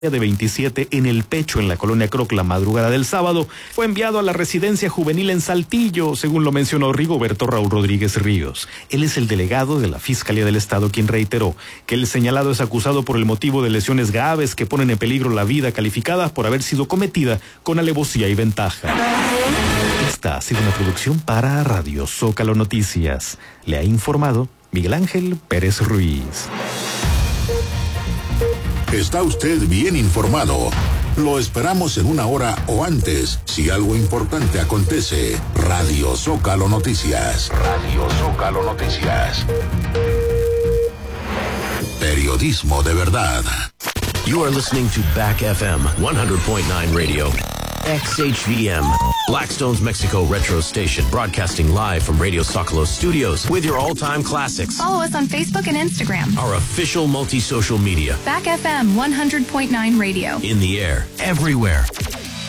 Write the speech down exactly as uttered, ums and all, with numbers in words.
de veintisiete en el pecho en la colonia Croc la madrugada del sábado, fue enviado a la residencia juvenil en Saltillo, según lo mencionó Rigoberto Raúl Rodríguez Ríos. Él es el delegado de la Fiscalía del Estado, quien reiteró que el señalado es acusado por el motivo de lesiones graves que ponen en peligro la vida calificada por haber sido cometida con alevosía y ventaja. Esta ha sido una producción para Radio Zócalo Noticias. Le ha informado Miguel Ángel Pérez Ruiz. Está usted bien informado. Lo esperamos en una hora o antes, si algo importante acontece. Radio Zócalo Noticias. Radio Zócalo Noticias. Periodismo de verdad. You are listening to Back F M one hundred point nine Radio. X H V M, Blackstone's Mexico Retro Station, broadcasting live from Radio Zócalo Studios with your all-time classics. Follow us on Facebook and Instagram. Our official multi-social media. Back F M one hundred point nine Radio. In the air, everywhere.